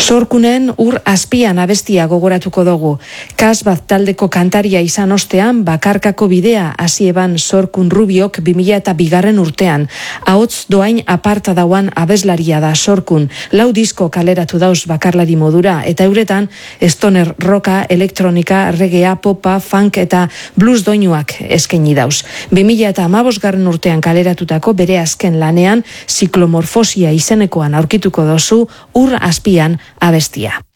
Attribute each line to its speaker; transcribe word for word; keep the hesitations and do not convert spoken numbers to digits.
Speaker 1: Sorkunen ur azpian abestia gogoratuko dugu. Kas bat taldeko kantaria izan ostean, bakarkako bidea hasi eban Sorkun Rubiok bi mila eta bigarren urtean. Ahots doain aparta dauan abeslaria da Sorkun. Lau disko kaleratu dauz bakarlari modura, eta euretan stoner roka, elektronika, reggaea, popa, funk eta blues doinuak eskaini dauz. bi mila eta hamabosgarren urtean kaleratutako bere azken lanean, ziklomorfosia izenekoan aurkituko dozu ur azpian abestia.